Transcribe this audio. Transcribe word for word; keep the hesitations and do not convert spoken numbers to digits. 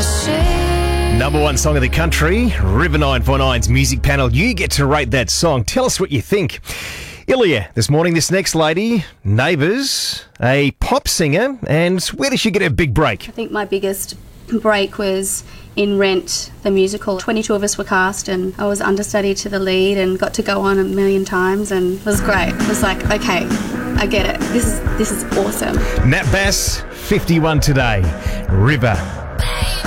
Number one song of the country, River nine four nine's Music Panel. You get to rate that song. Tell us what you think. Ilya, this morning, this next lady, Neighbours, a pop singer, and where did she get her big break? I think my biggest break was in Rent, the musical. twenty-two of us were cast and I was understudy to the lead and got to go on a million times, and it was great. It was like, okay, I get it. This is, this is awesome. Nat Bass, fifty-one today. River.